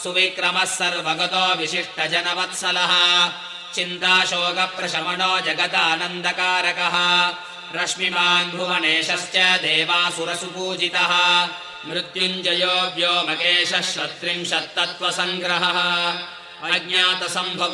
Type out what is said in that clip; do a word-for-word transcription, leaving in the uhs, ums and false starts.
सुविक्रमः सर्वगतो विशिष्टजनवत्सलः चिन्ताशोकप्रशमनो जगदानन्दकारकः रश्मिमान् भुवनेशश्च देवासुरसुपूजितः मृत्युञ्जयो व्योमकेशः षट्त्रिंशत्तत्त्वसङ्ग्रहः अज्ञातसम्भव